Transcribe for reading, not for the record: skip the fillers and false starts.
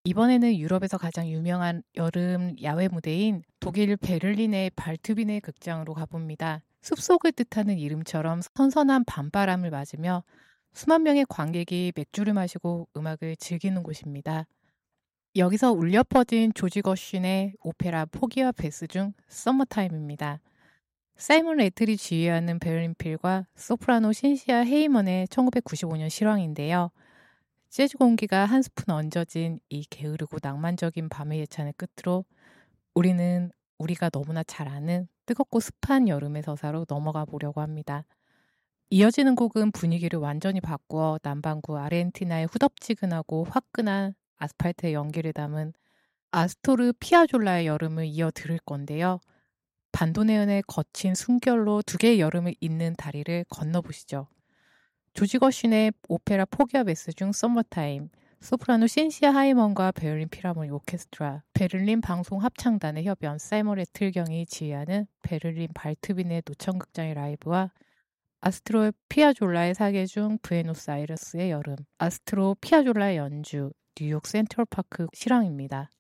이번에는 유럽에서 가장 유명한 여름 야외 무대인 독일 베를린의 발트비네 극장으로 가봅니다. 숲속을 뜻하는 이름처럼 선선한 밤바람을 맞으며 수만 명의 관객이 맥주를 마시고 음악을 즐기는 곳입니다. 여기서 울려 퍼진 조지 거슌의 오페라 포기와 베스 중 서머타임입니다. 사이먼 레틀이 지휘하는 베를린 필과 소프라노 신시아 헤이먼의 1995년 실황인데요. 재즈 공기가 한 스푼 얹어진 이 게으르고 낭만적인 밤의 예찬을 끝으로 우리는 우리가 너무나 잘 아는 뜨겁고 습한 여름의 서사로 넘어가 보려고 합니다. 이어지는 곡은 분위기를 완전히 바꾸어 남반구 아르헨티나의 후덥지근하고 화끈한 아스팔트의 연기를 담은 아스토르 피아졸라의 여름을 이어 들을 건데요. 반도네온의 거친 숨결로 두 개의 여름을 잇는 다리를 건너보시죠. 조지 거슌의 오페라 포기와 베스 중 서머타임, 소프라노 신시아 하이먼과 베를린 필하모닉 오케스트라, 베를린 방송 합창단의 협연, 사이먼 레틀경이 지휘하는 베를린 발트비네 노천극장의 라이브와 아스트로 피아졸라의 사계 중 부에노스아이레스의 여름, 아스트로 피아졸라의 연주, 뉴욕 센트럴파크 실황입니다.